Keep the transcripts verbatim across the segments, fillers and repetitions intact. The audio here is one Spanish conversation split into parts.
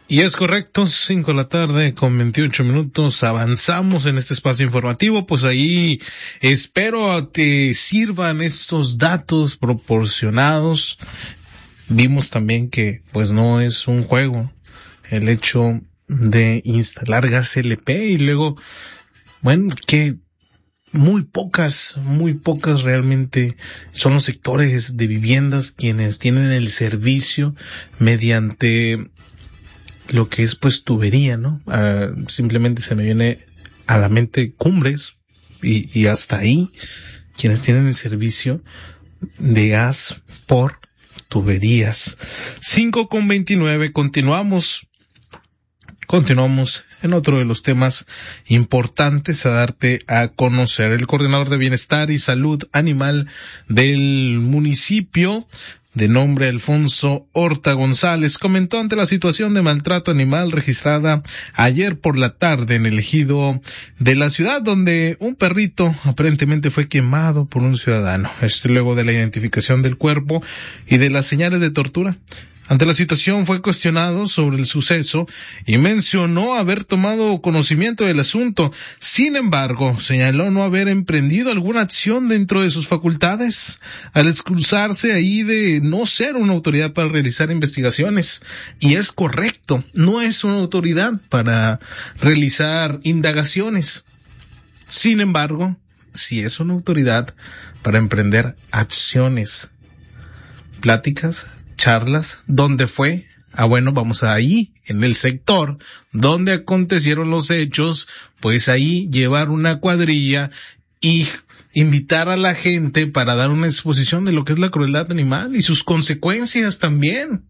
Y es correcto, cinco de la tarde con veintiocho minutos, avanzamos en este espacio informativo, pues ahí espero te sirvan estos datos proporcionados. Vimos también que pues no es un juego el hecho de instalar gas L P y luego, bueno, que muy pocas, muy pocas realmente son los sectores de viviendas quienes tienen el servicio mediante lo que es pues tubería, ¿no? Uh, simplemente se me viene a la mente Cumbres y, y hasta ahí quienes tienen el servicio de gas por tuberías. cinco con veintinueve, continuamos, continuamos en otro de los temas importantes a darte a conocer. El coordinador de Bienestar y Salud Animal del municipio, de nombre Alfonso Horta González, comentó ante la situación de maltrato animal registrada ayer por la tarde en el ejido de la ciudad, donde un perrito aparentemente fue quemado por un ciudadano. Esto luego de la identificación del cuerpo y de las señales de tortura. Ante la situación fue cuestionado sobre el suceso y mencionó haber tomado conocimiento del asunto. Sin embargo, señaló no haber emprendido alguna acción dentro de sus facultades al excusarse ahí de no ser una autoridad para realizar investigaciones. Y es correcto, no es una autoridad para realizar indagaciones. Sin embargo, sí es una autoridad para emprender acciones, pláticas, charlas. ¿Dónde fue? Ah, bueno, vamos ahí, en el sector donde acontecieron los hechos, pues ahí llevar una cuadrilla y invitar a la gente para dar una exposición de lo que es la crueldad animal y sus consecuencias también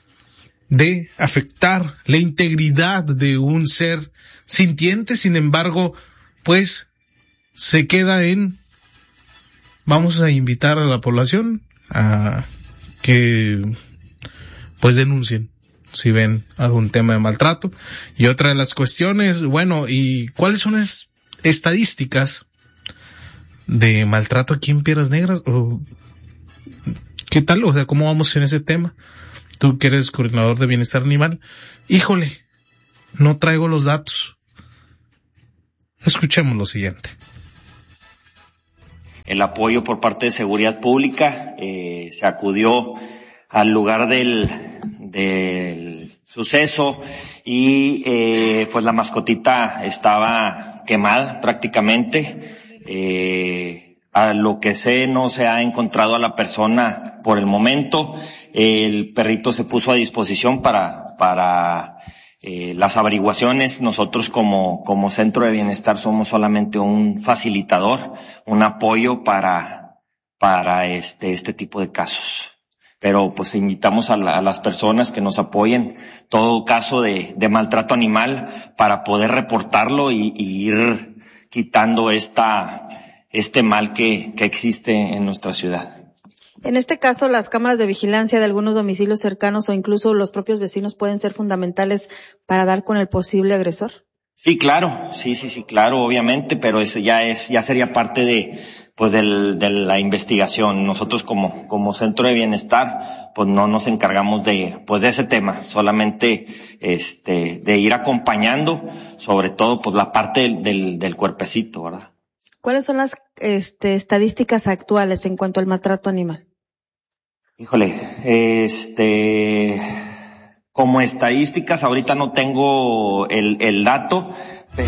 de afectar la integridad de un ser sintiente. Sin embargo, pues se queda en vamos a invitar a la población a que pues denuncien si ven algún tema de maltrato. Y otra de las cuestiones, bueno, ¿y cuáles son las estadísticas de maltrato aquí en Piedras Negras? ¿O qué tal? O sea, ¿cómo vamos en ese tema? Tú que eres coordinador de bienestar animal. Híjole, no traigo los datos. Escuchemos lo siguiente. El apoyo por parte de Seguridad Pública, eh, se acudió al lugar del, del suceso y eh, pues la mascotita estaba quemada prácticamente. Eh, a lo que sé no se ha encontrado a la persona por el momento. El perrito se puso a disposición para para Eh, las averiguaciones. Nosotros como, como Centro de Bienestar somos solamente un facilitador, un apoyo para, para este, este tipo de casos. Pero pues invitamos a, la, a las personas que nos apoyen todo caso de, de maltrato animal para poder reportarlo y, y ir quitando esta, este mal que, que existe en nuestra ciudad. En este caso, las cámaras de vigilancia de algunos domicilios cercanos o incluso los propios vecinos pueden ser fundamentales para dar con el posible agresor. Sí, claro, sí, sí, sí, claro, obviamente, pero ese ya es, ya sería parte de, pues, del, de la investigación. Nosotros como, como Centro de Bienestar, pues no nos encargamos de, pues, de ese tema, solamente, este, de ir acompañando, sobre todo, pues, la parte del, del, del cuerpecito, ¿verdad? ¿Cuáles son las, este, estadísticas actuales en cuanto al maltrato animal? Híjole, este, como estadísticas ahorita no tengo el, el dato, pero...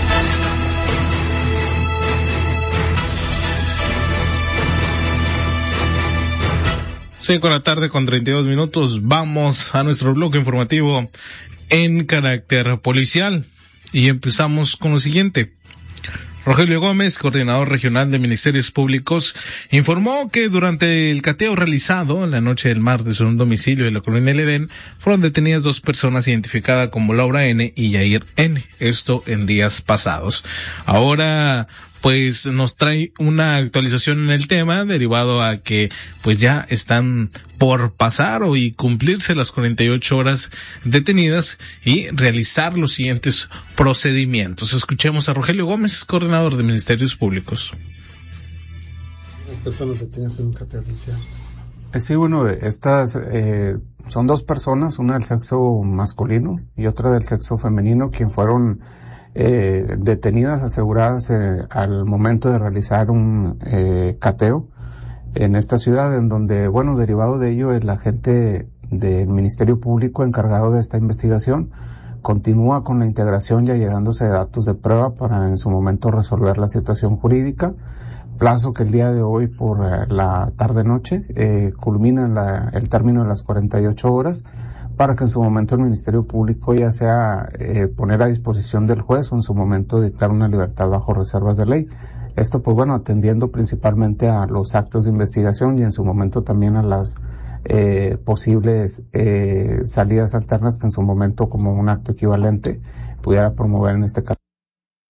Cinco de la tarde con treinta y dos minutos, vamos a nuestro bloque informativo en carácter policial y empezamos con lo siguiente. Rogelio Gómez, coordinador regional de Ministerios Públicos, informó que durante el cateo realizado la noche del martes en un domicilio de la colonia El Edén, fueron detenidas dos personas identificadas como Laura N. y Yair N. Esto en días pasados. Ahora, pues nos trae una actualización en el tema, derivado a que pues ya están por pasar o y cumplirse las cuarenta y ocho horas detenidas y realizar los siguientes procedimientos. Escuchemos a Rogelio Gómez, coordinador de Ministerios Públicos. Las personas detenidas en un cateo inicial. Sí, bueno, estas eh, son dos personas, una del sexo masculino y otra del sexo femenino, quien fueron eh, detenidas, aseguradas eh, al momento de realizar un eh, cateo en esta ciudad, en donde, bueno, derivado de ello, el agente del Ministerio Público encargado de esta investigación continúa con la integración y allegándose de datos de prueba para en su momento resolver la situación jurídica, plazo que el día de hoy por eh, la tarde-noche eh, culmina en la, el término de las cuarenta y ocho horas, para que en su momento el Ministerio Público ya sea eh, poner a disposición del juez o en su momento dictar una libertad bajo reservas de ley. Esto, pues bueno, atendiendo principalmente a los actos de investigación y en su momento también a las eh, posibles eh, salidas alternas que en su momento, como un acto equivalente, pudiera promover en este caso.